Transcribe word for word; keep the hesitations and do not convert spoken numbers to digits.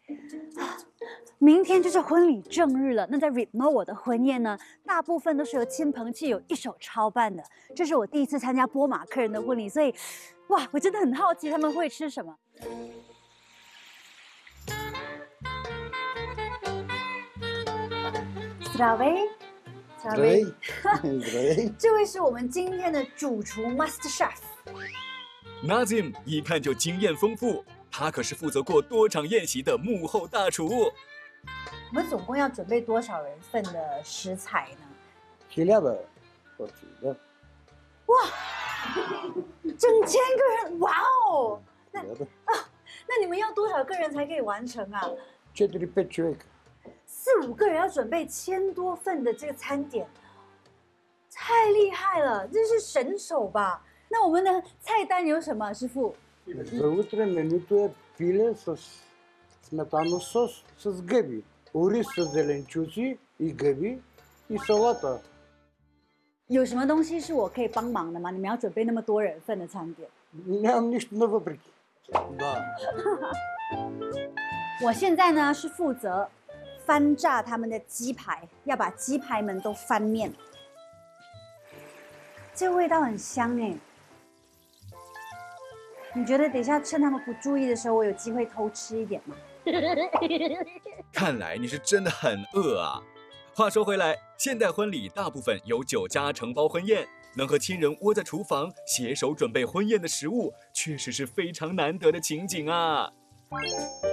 明天就是婚礼正日了，那在 Ritmo 我的婚宴呢，大部分都是由亲朋戚友一手操办的。这是我第一次参加波马克人的婚礼，所以，哇，我真的很好奇他们会吃什么。Здравей， Здравей， Здравей。 这位是我们今天的主厨 Master Chef。Nazim 一看就经验丰富，他可是负责过多场宴席的幕后大厨。 我们总共要准备多少人份的食材呢？ 七两的，我记得。 哇，整千个人！哇哦！那啊，那你们要多少个人才可以完成啊？ четыре пять человек。 四五个人要准备千多份的这个餐点，太厉害了，这是神手吧？那我们的菜单有什么，师傅？ За утре менюто е пиле с сметанов сос с гъби, ориз с зеленчуци и гъби и салата。 有什么东西是我可以帮忙的吗？你们要准备那么多人份的餐点。 Нямам нищо на въпреки。Да。 我现在呢是负责翻炸他们的鸡排，要把鸡排们都翻面。这味道很香哎。 你觉得等一下趁他们不注意的时候，我有机会偷吃一点吗？ 看来你是真的很饿啊！话说回来，现代婚礼大部分由酒家承包婚宴，能和亲人窝在厨房携手准备婚宴的食物，确实是非常难得的情景啊！